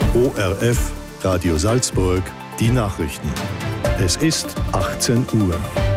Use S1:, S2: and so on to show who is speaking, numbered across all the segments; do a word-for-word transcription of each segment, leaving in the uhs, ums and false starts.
S1: O R F, Radio Salzburg, die Nachrichten. Es ist achtzehn Uhr.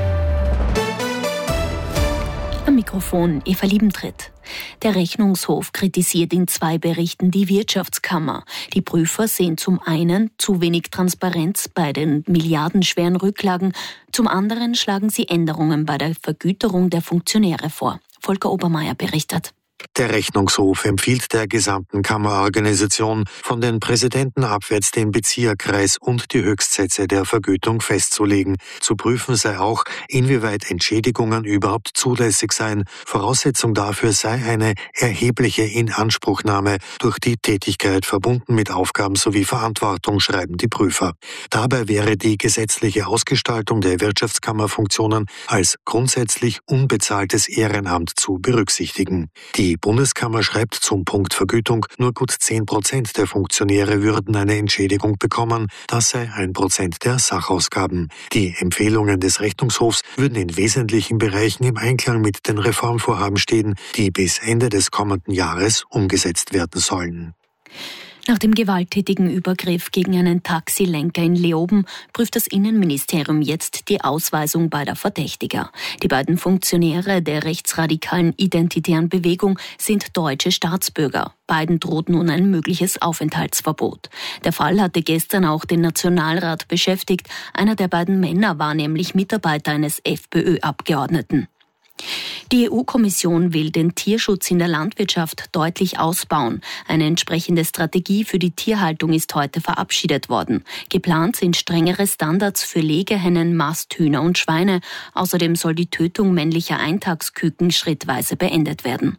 S2: Am Mikrofon Eva Liebentritt. Der Rechnungshof kritisiert in zwei Berichten die Wirtschaftskammer. Die Prüfer sehen zum einen zu wenig Transparenz bei den milliardenschweren Rücklagen, zum anderen schlagen sie Änderungen bei der Vergüterung der Funktionäre vor. Volker Obermeier berichtet.
S3: Der Rechnungshof empfiehlt der gesamten Kammerorganisation, von den Präsidenten abwärts den Bezieherkreis und die Höchstsätze der Vergütung festzulegen. Zu prüfen sei auch, inwieweit Entschädigungen überhaupt zulässig seien. Voraussetzung dafür sei eine erhebliche Inanspruchnahme durch die Tätigkeit verbunden mit Aufgaben sowie Verantwortung, schreiben die Prüfer. Dabei wäre die gesetzliche Ausgestaltung der Wirtschaftskammerfunktionen als grundsätzlich unbezahltes Ehrenamt zu berücksichtigen. Die Die Bundeskammer schreibt zum Punkt Vergütung, nur gut zehn Prozent der Funktionäre würden eine Entschädigung bekommen. Das sei ein Prozent der Sachausgaben. Die Empfehlungen des Rechnungshofs würden in wesentlichen Bereichen im Einklang mit den Reformvorhaben stehen, die bis Ende des kommenden Jahres umgesetzt werden sollen.
S2: Nach dem gewalttätigen Übergriff gegen einen Taxilenker in Leoben prüft das Innenministerium jetzt die Ausweisung beider Verdächtiger. Die beiden Funktionäre der rechtsradikalen Identitären Bewegung sind deutsche Staatsbürger. Beiden droht nun ein mögliches Aufenthaltsverbot. Der Fall hatte gestern auch den Nationalrat beschäftigt. Einer der beiden Männer war nämlich Mitarbeiter eines FPÖ-Abgeordneten. Die E U-Kommission will den Tierschutz in der Landwirtschaft deutlich ausbauen. Eine entsprechende Strategie für die Tierhaltung ist heute verabschiedet worden. Geplant sind strengere Standards für Legehennen, Masthühner und Schweine. Außerdem soll die Tötung männlicher Eintagsküken schrittweise beendet werden.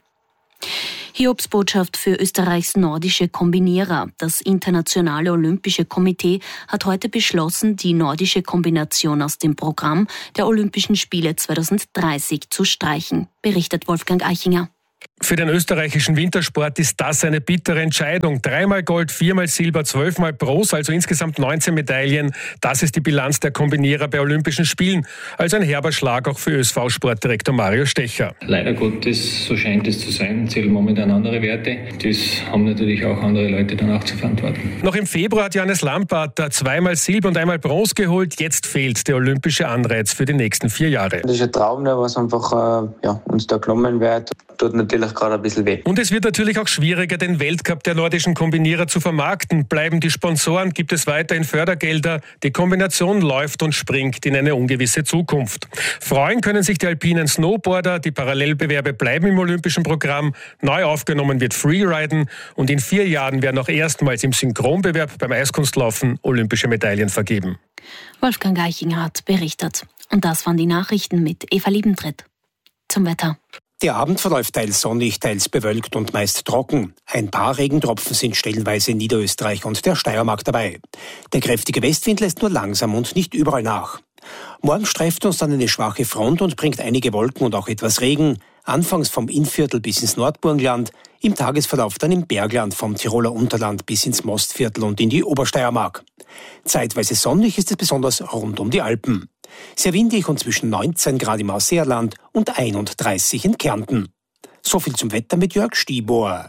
S2: Hiobsbotschaft für Österreichs nordische Kombinierer. Das Internationale Olympische Komitee hat heute beschlossen, die nordische Kombination aus dem Programm der Olympischen Spiele zwanzig dreißig zu streichen, berichtet Wolfgang Eichinger.
S4: Für den österreichischen Wintersport ist das eine bittere Entscheidung. Dreimal Gold, viermal Silber, zwölfmal Bronze, also insgesamt neunzehn Medaillen. Das ist die Bilanz der Kombinierer bei Olympischen Spielen. Also ein herber Schlag auch für Ö S V-Sportdirektor Mario Stecher.
S5: Leider Gottes, so scheint es zu sein, zählen momentan andere Werte. Das haben natürlich auch andere Leute danach zu verantworten.
S4: Noch im Februar hat Johannes Lampart zweimal Silber und einmal Bronze geholt. Jetzt fehlt der olympische Anreiz für die nächsten vier Jahre.
S6: Das ist ein Traum, was einfach äh, ja, uns da genommen wird. Tut natürlich gerade ein bisschen weh.
S4: Und es wird natürlich auch schwieriger, den Weltcup der nordischen Kombinierer zu vermarkten. Bleiben die Sponsoren, gibt es weiterhin Fördergelder. Die Kombination läuft und springt in eine ungewisse Zukunft. Freuen können sich die alpinen Snowboarder. Die Parallelbewerbe bleiben im olympischen Programm. Neu aufgenommen wird Freeriden. Und in vier Jahren werden auch erstmals im Synchronbewerb beim Eiskunstlaufen olympische Medaillen vergeben.
S2: Wolfgang Eichinger hat berichtet. Und das waren die Nachrichten mit Eva Liebentritt. Zum Wetter.
S7: Der Abend verläuft teils sonnig, teils bewölkt und meist trocken. Ein paar Regentropfen sind stellenweise in Niederösterreich und der Steiermark dabei. Der kräftige Westwind lässt nur langsam und nicht überall nach. Morgen streift uns dann eine schwache Front und bringt einige Wolken und auch etwas Regen. Anfangs vom Innviertel bis ins Nordburgenland, im Tagesverlauf dann im Bergland vom Tiroler Unterland bis ins Mostviertel und in die Obersteiermark. Zeitweise sonnig ist es besonders rund um die Alpen. Sehr windig und zwischen neunzehn Grad im Ausseerland und einunddreißig in Kärnten. So viel zum Wetter mit Jörg Stibor.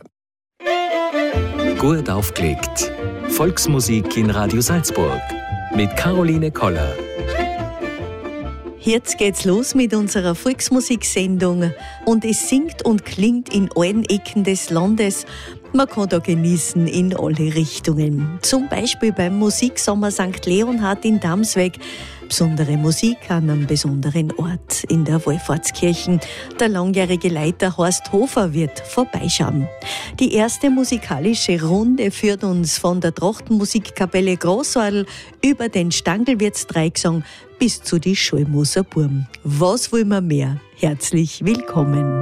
S8: Gut aufgelegt. Volksmusik in Radio Salzburg mit Caroline Koller.
S9: Jetzt geht's los mit unserer Volksmusiksendung und es singt und klingt in allen Ecken des Landes. Man kann da genießen in alle Richtungen. Zum Beispiel beim Musiksommer Sankt Leonhard in Damsweg. Besondere Musik an einem besonderen Ort in der Wallfahrtskirche. Der langjährige Leiter Horst Hofer wird vorbeischauen. Die erste musikalische Runde führt uns von der Trachtenmusikkapelle Großadl über den Stangelwirts-Dreigesang bis zu die Schallmoser Burm. Was will man mehr? Herzlich willkommen.